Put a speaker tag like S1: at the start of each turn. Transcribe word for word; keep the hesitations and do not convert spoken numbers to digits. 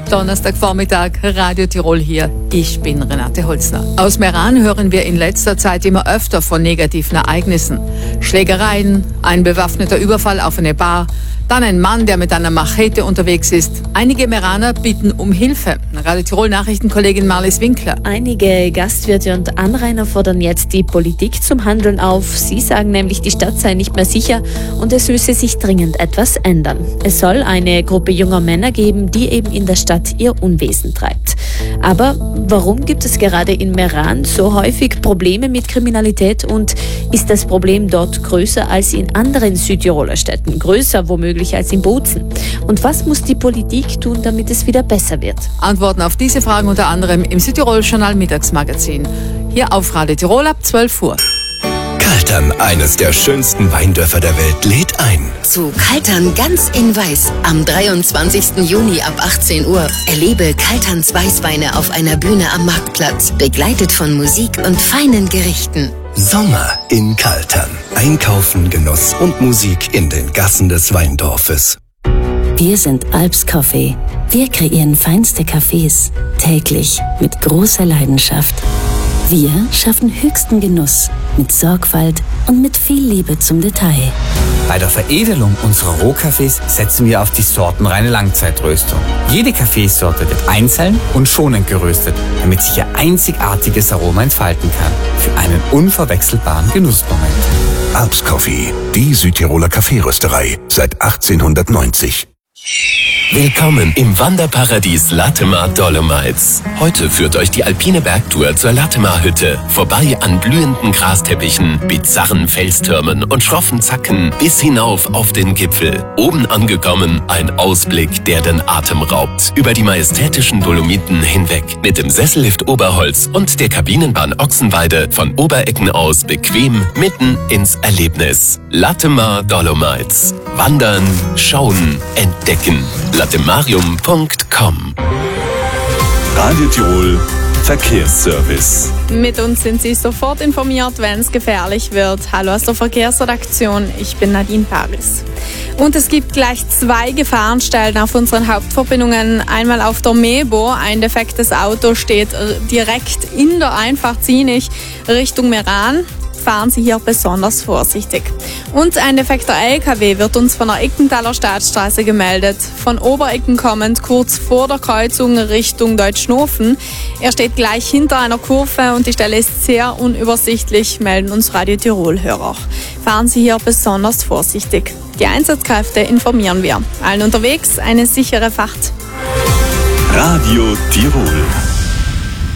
S1: Donnerstagvormittag, Radio Tirol hier. Ich bin Renate Holzner. Aus Meran hören wir in letzter Zeit immer öfter von negativen Ereignissen. Schlägereien, ein bewaffneter Überfall auf eine Bar, dann ein Mann, der mit einer Machete unterwegs ist. Einige Meraner bitten um Hilfe. Radio Tirol Nachrichtenkollegin Marlies Winkler.
S2: Einige Gastwirte und Anrainer fordern jetzt die Politik zum Handeln auf. Sie sagen nämlich, die Stadt sei nicht mehr sicher und es müsse sich dringend etwas ändern. Es soll eine Gruppe junger Männer geben, die eben in der Stadt ihr Unwesen treibt. Aber warum gibt es gerade in Meran so häufig Probleme mit Kriminalität und ist das Problem dort größer als in anderen Südtiroler Städten? Größer womöglich als in Bozen. Und was muss die Politik tun, damit es wieder besser wird?
S1: Antworten auf diese Fragen unter anderem im Südtirol-Journal Mittagsmagazin. Hier auf Radio Tirol ab zwölf Uhr.
S3: Kaltern, eines der schönsten Weindörfer der Welt, lädt ein.
S4: Zu Kaltern ganz in Weiß am dreiundzwanzigsten Juni ab achtzehn Uhr. Erlebe Kalterns Weißweine auf einer Bühne am Marktplatz, begleitet von Musik und feinen Gerichten.
S3: Sommer in Kaltern. Einkaufen, Genuss und Musik in den Gassen des Weindorfes.
S5: Wir sind Alps Coffee. Wir kreieren feinste Cafés, täglich mit großer Leidenschaft. Wir schaffen höchsten Genuss mit Sorgfalt und mit viel Liebe zum Detail.
S6: Bei der Veredelung unserer Rohkaffees setzen wir auf die sortenreine Langzeitröstung. Jede Kaffeesorte wird einzeln und schonend geröstet, damit sich ihr einzigartiges Aroma entfalten kann. Für einen unverwechselbaren Genussmoment.
S3: Alps Coffee, die Südtiroler Kaffeerösterei seit achtzehnhundertneunzig. Willkommen im Wanderparadies Latemar Dolomites. Heute führt euch die alpine Bergtour zur Latemar-Hütte. Vorbei an blühenden Grasteppichen, bizarren Felstürmen und schroffen Zacken bis hinauf auf den Gipfel. Oben angekommen, ein Ausblick, der den Atem raubt. Über die majestätischen Dolomiten hinweg. Mit dem Sessellift Oberholz und der Kabinenbahn Ochsenweide von Oberecken aus bequem mitten ins Erlebnis. Latemar Dolomites. Wandern, schauen, entdecken. latemarium punkt com.
S7: Radio Tirol Verkehrsservice.
S8: Mit uns sind Sie sofort informiert, wenn es gefährlich wird. Hallo aus der Verkehrsredaktion, ich bin Nadine Paris. Und es gibt gleich zwei Gefahrenstellen auf unseren Hauptverbindungen. Einmal auf der Mebo, ein defektes Auto steht direkt in der Einfahrt Zienich Richtung Meran. Fahren Sie hier besonders vorsichtig. Und ein defekter L K W wird uns von der Ickenthaler Staatsstraße gemeldet. Von Oberecken kommend, kurz vor der Kreuzung Richtung Deutschnofen. Er steht gleich hinter einer Kurve und die Stelle ist sehr unübersichtlich, melden uns Radio Tirol-Hörer. Fahren Sie hier besonders vorsichtig. Die Einsatzkräfte informieren wir. Allen unterwegs eine sichere Fahrt.
S7: Radio Tirol.